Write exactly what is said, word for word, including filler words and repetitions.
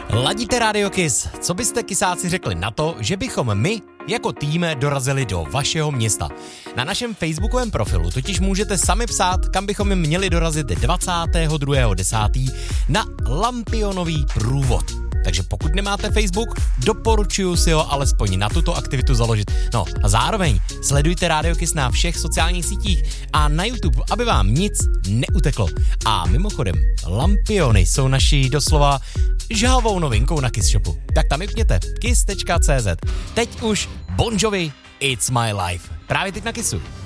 Ladíte Radio Kiss. Co byste kysáci řekli na to, že bychom my jako tým dorazili do vašeho města? Na našem facebookovém profilu totiž můžete sami psát, kam bychom měli dorazit dvacátého druhého desátého na Lampionový průvod. Takže pokud nemáte Facebook, doporučuji si ho alespoň na tuto aktivitu založit. No a zároveň sledujte Radio Kiss na všech sociálních sítích a na YouTube, aby vám nic neuteklo. A mimochodem, Lampiony jsou naší doslova žhavou novinkou na Kiss Shopu. Tak tam jipněte kiss tečka cé zet. Teď už Bon Jovi, It's My Life. Právě teď na Kissu.